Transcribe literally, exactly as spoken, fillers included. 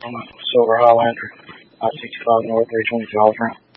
I'm a Silver Highlander, I sixty-five North, three twenty Jolly Round.